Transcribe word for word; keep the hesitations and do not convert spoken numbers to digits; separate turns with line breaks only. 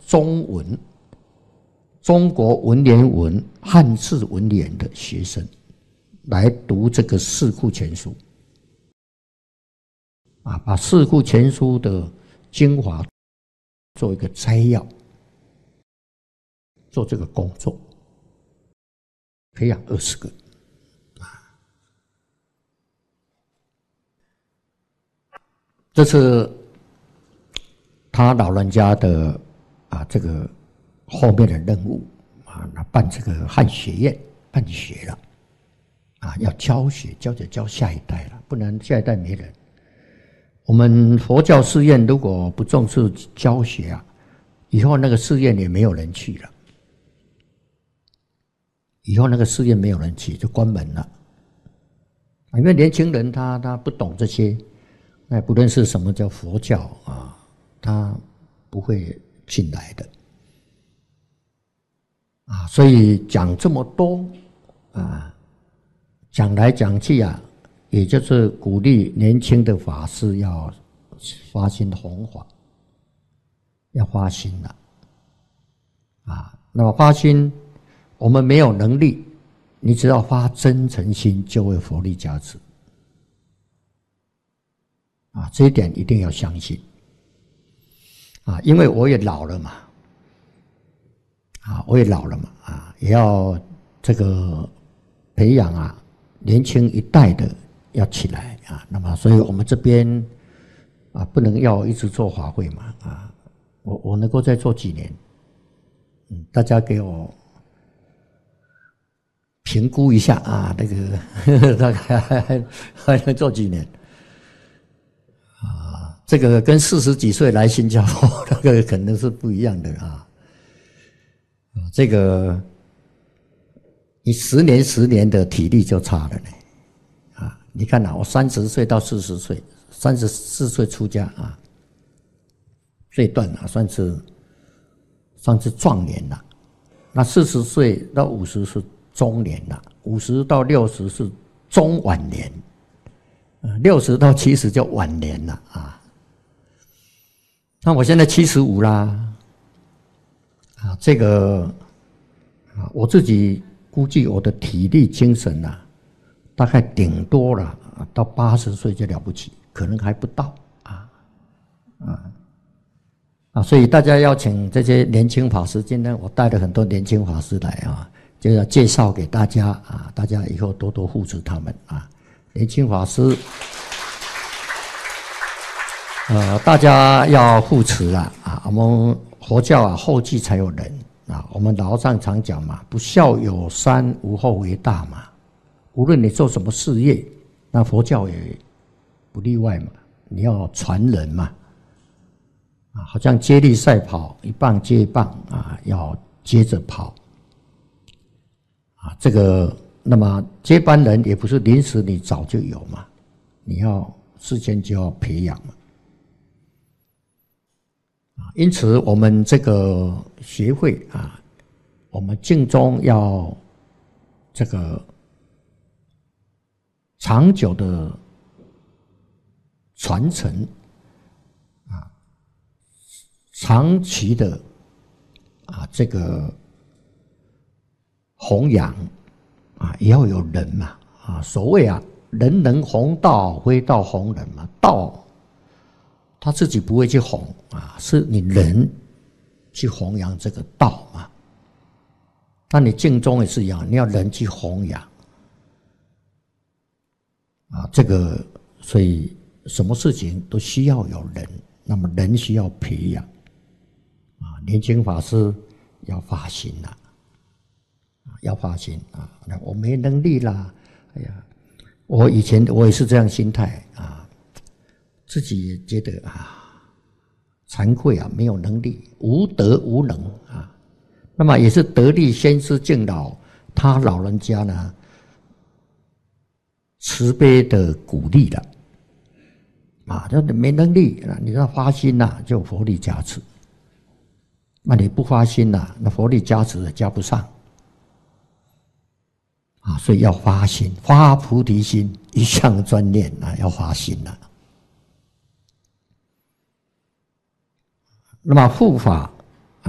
中文、中国文言文、汉字文言的学生来读这个《四库全书》啊，把《四库全书》的精华做一个摘要，做这个工作，培养二十个。这是他老人家的啊，这个后面的任务啊，那办这个汉学院，办学了啊，要教学，教着教下一代了，不然下一代没人。我们佛教寺院如果不重视教学啊，以后那个寺院也没有人去了，以后那个寺院没有人去，就关门了。因为年轻人他他不懂这些。那也不认识什么叫佛教啊，他不会进来的啊，所以讲这么多啊，讲来讲去啊，也就是鼓励年轻的法师要发心弘法，要发心了啊。那么发心，我们没有能力，你只要发真诚心，就会佛力加持。啊，这一点一定要相信啊！因为我也老了嘛，啊，我也老了嘛，啊，也要这个培养啊，年轻一代的要起来啊。那么，所以我们这边啊，不能要一直做法会嘛，啊，我我能够再做几年，嗯，大家给我评估一下啊，那个大概还还能做几年？啊，这个跟四十几岁来新加坡那个可能是不一样的啊。这个你十年十年的体力就差了呢。啊，你看啊，我三十岁到四十岁，三十四岁出家啊，这一段啊算是算是壮年了。那四十岁到五十是中年了，五十到六十是中晚年。六十到七十就晚年了啊！那我现在七十五啦，啊，这个啊，我自己估计我的体力精神啊，大概顶多了到八十岁就了不起，可能还不到啊啊啊！所以大家要请这些年轻法师，今天我带了很多年轻法师来啊，就要介绍给大家啊，大家以后多多护持他们啊。年轻法师，呃，大家要护持啦啊！我们佛教啊，后继才有人啊。我们老上常讲嘛，不孝有三，无后为大嘛。无论你做什么事业，那佛教也不例外嘛。你要传人嘛，啊，好像接力赛跑，一棒接一棒啊，要接着跑啊，这个。那么接班人也不是临时你早就有嘛，你要事先就要培养嘛。因此我们这个学会啊，我们净宗要这个长久的传承啊，长期的啊这个弘扬。啊，也要有人嘛！啊，所谓啊，人能弘道，非道弘人嘛。道他自己不会去弘啊，是你人去弘扬这个道嘛。那你净宗也是一样，你要人去弘扬啊。这个所以什么事情都需要有人，那么人需要培养啊。年轻法师要发心了。要发心啊！我没能力啦，哎呀，我以前我也是这样心态啊，自己也觉得啊，惭愧啊，没有能力，无德无能啊。那么也是得力先师敬老，他老人家呢，慈悲的鼓励了啊，这没能力啊，你要发心呐、啊，就佛力加持。那你不发心呐、啊，那佛力加持也加不上。啊，所以要发心，发菩提心，一向专念啊，要发心啊。那么护法